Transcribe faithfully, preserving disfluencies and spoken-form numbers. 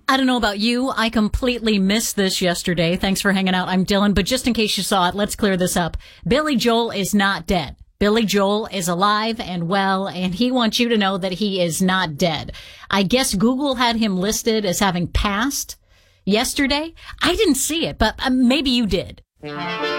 I don't know about you. I completely missed this yesterday. Thanks for hanging out. I'm Dylan, but just in case you saw it, let's clear this up. Billy Joel is not dead. Billy Joel is alive and well, and he wants you to know that he is not dead. I guess Google had him listed as having passed yesterday. I didn't see it, but maybe you did.